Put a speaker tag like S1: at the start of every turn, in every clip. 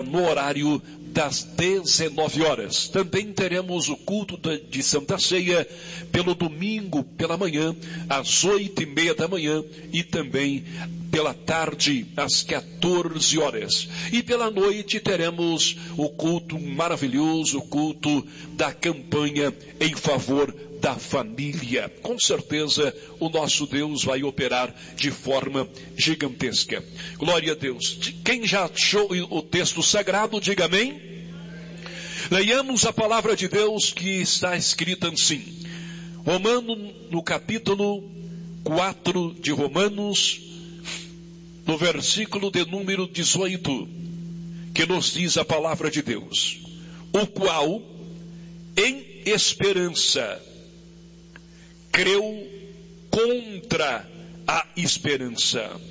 S1: no horário das 19 horas. Também teremos o culto de Santa Ceia pelo domingo, pela manhã, às 8:30 da manhã, e também pela tarde, às 14 horas. E pela noite teremos o culto maravilhoso, o culto da campanha em favor da família. Com certeza o nosso Deus vai operar de forma gigantesca. Glória a Deus. Quem já achou o texto sagrado, diga amém. Leiamos a palavra de Deus que está escrita assim. No capítulo 4 de Romanos, no versículo de número 18, que nos diz a palavra de Deus: o qual, em esperança, creu contra a esperança,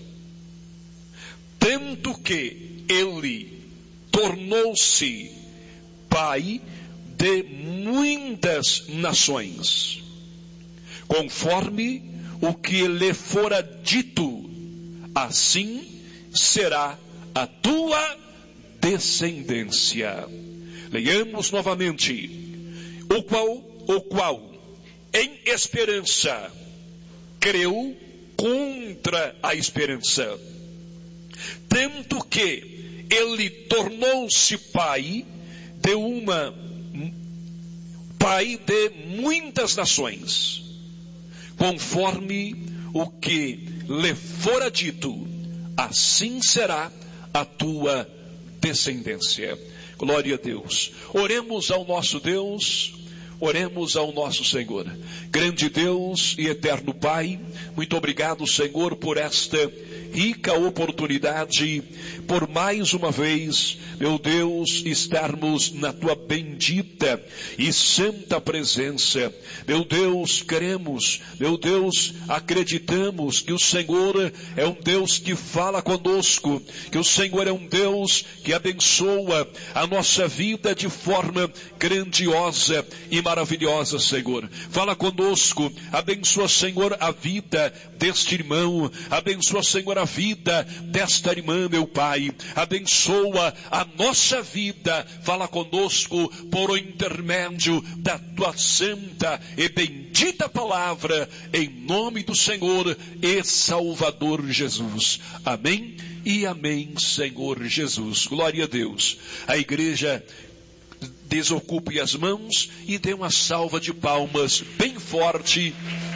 S1: tanto que ele tornou-se pai de muitas nações, conforme o que lhe fora dito, assim será a tua descendência. Leiamos novamente. O qual em esperança creu contra a esperança, tanto que ele tornou-se pai de muitas nações, conforme o que lhe fora dito, assim será a tua descendência. Glória a Deus. Oremos ao nosso Deus. Oremos ao nosso Senhor. Grande Deus e eterno Pai, muito obrigado, Senhor, por esta rica oportunidade, por mais uma vez, meu Deus, estarmos na tua bendita e santa presença. Meu Deus, queremos, meu Deus, acreditamos que o Senhor é um Deus que fala conosco, que o Senhor é um Deus que abençoa a nossa vida de forma grandiosa e maravilhosa, Senhor. Fala conosco, abençoa, Senhor, a vida deste irmão, abençoa, Senhor, a vida desta irmã, meu Pai, abençoa a nossa vida, fala conosco por intermédio da tua santa e bendita palavra, em nome do Senhor e Salvador Jesus. Amém e amém, Senhor Jesus. Glória a Deus. A igreja desocupe as mãos e dê uma salva de palmas bem forte,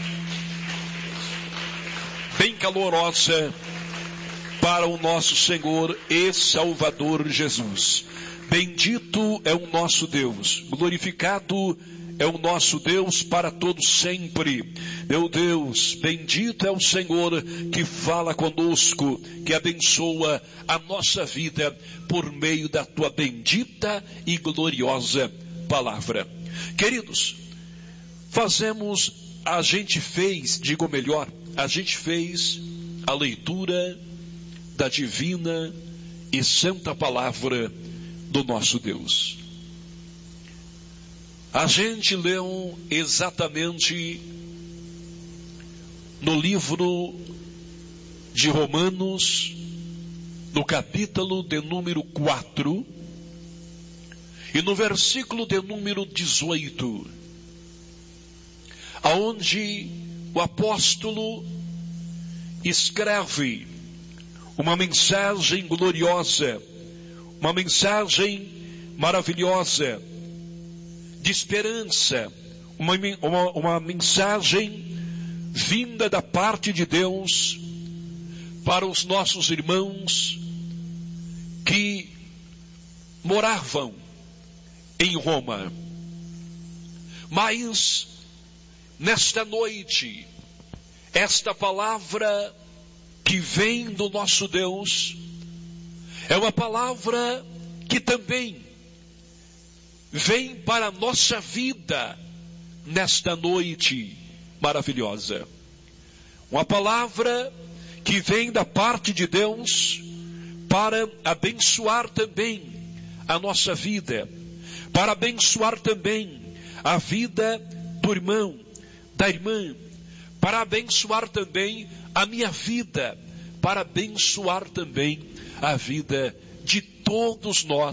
S1: bem calorosa, para o nosso Senhor e Salvador Jesus. Bendito é o nosso Deus, glorificado é o nosso Deus para todo sempre. Meu Deus, bendito é o Senhor que fala conosco, que abençoa a nossa vida por meio da tua bendita e gloriosa palavra. Queridos, a gente fez a leitura da divina e santa palavra do nosso Deus. A gente leu exatamente no livro de Romanos, no capítulo de número 4, e no versículo de número 18, aonde o apóstolo escreve uma mensagem gloriosa, uma mensagem maravilhosa, de esperança, uma mensagem vinda da parte de Deus para os nossos irmãos que moravam em Roma. Mas, nesta noite, esta palavra que vem do nosso Deus é uma palavra que também vem para a nossa vida nesta noite maravilhosa. Uma palavra que vem da parte de Deus para abençoar também a nossa vida, para abençoar também a vida do irmão, da irmã, para abençoar também a minha vida, para abençoar também a vida de todos nós